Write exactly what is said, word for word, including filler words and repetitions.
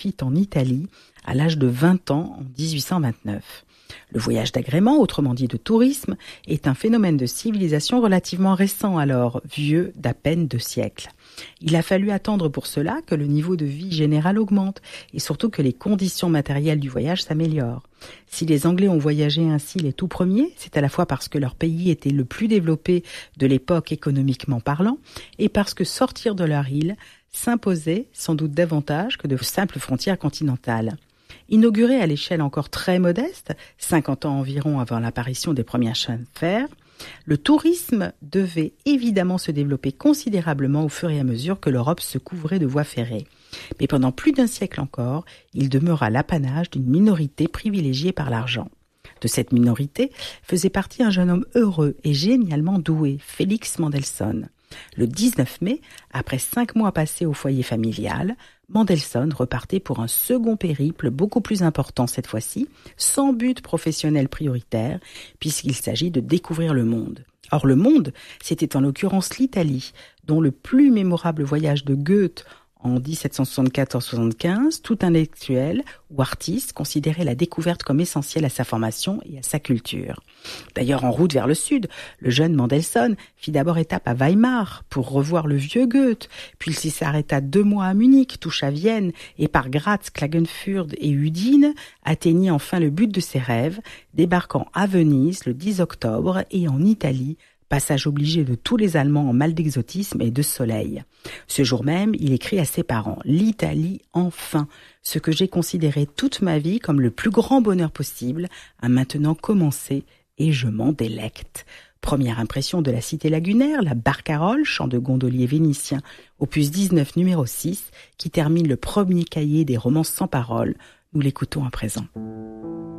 fit en Italie à l'âge de vingt ans en dix-huit cent vingt-neuf. Le voyage d'agrément, autrement dit de tourisme, est un phénomène de civilisation relativement récent alors, vieux d'à peine deux siècles. Il a fallu attendre pour cela que le niveau de vie général augmente et surtout que les conditions matérielles du voyage s'améliorent. Si les Anglais ont voyagé ainsi les tout premiers, c'est à la fois parce que leur pays était le plus développé de l'époque économiquement parlant et parce que sortir de leur île s'imposait sans doute davantage que de simples frontières continentales. Inauguré à l'échelle encore très modeste, cinquante ans environ avant l'apparition des premiers chemins de fer, le tourisme devait évidemment se développer considérablement au fur et à mesure que l'Europe se couvrait de voies ferrées. Mais pendant plus d'un siècle encore, il demeura l'apanage d'une minorité privilégiée par l'argent. De cette minorité faisait partie un jeune homme heureux et génialement doué, Félix Mendelssohn. Le dix-neuf mai, après cinq mois passés au foyer familial, Mendelssohn repartait pour un second périple beaucoup plus important cette fois-ci, sans but professionnel prioritaire, puisqu'il s'agit de découvrir le monde. Or le monde, c'était en l'occurrence l'Italie, dont le plus mémorable voyage de Goethe en dix-sept cent soixante-quatorze soixante-quinze, tout intellectuel ou artiste considérait la découverte comme essentielle à sa formation et à sa culture. D'ailleurs, en route vers le sud, le jeune Mendelssohn fit d'abord étape à Weimar pour revoir le vieux Goethe, puis il s'arrêta deux mois à Munich, toucha Vienne et par Graz, Klagenfurt et Udine atteignit enfin le but de ses rêves, débarquant à Venise le dix octobre et en Italie, passage obligé de tous les Allemands en mal d'exotisme et de soleil. Ce jour même, il écrit à ses parents « L'Italie, enfin !» Ce que j'ai considéré toute ma vie comme le plus grand bonheur possible a maintenant commencé et je m'en délecte. Première impression de la cité lagunaire, la Barcarolle, chant de gondolier vénitien, opus dix-neuf numéro six, qui termine le premier cahier des romances sans paroles. Nous l'écoutons à présent.